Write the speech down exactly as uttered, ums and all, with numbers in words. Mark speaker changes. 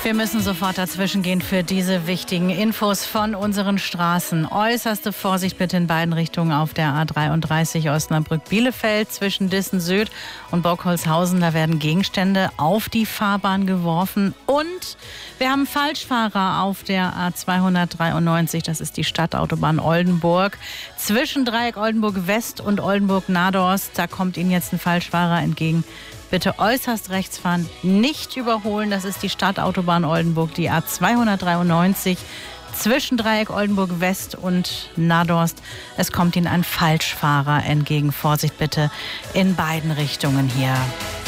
Speaker 1: Wir müssen sofort dazwischen gehen für diese wichtigen Infos von unseren Straßen. Äußerste Vorsicht bitte in beiden Richtungen auf der A dreiunddreißig Osnabrück-Bielefeld zwischen Dissen Süd und Bockholzhausen. Da werden Gegenstände auf die Fahrbahn geworfen. Und wir haben Falschfahrer auf der A zweihundertdreiundneunzig. Das ist die Stadtautobahn Oldenburg. Zwischen Dreieck Oldenburg West und Oldenburg Nadost. Da kommt Ihnen jetzt ein Falschfahrer entgegen. Bitte äußerst rechts fahren, nicht überholen. Das ist die Stadtautobahn Oldenburg, die A zweihundertdreiundneunzig zwischen Dreieck Oldenburg West und Nadost. Es kommt Ihnen ein Falschfahrer entgegen. Vorsicht bitte in beiden Richtungen hier.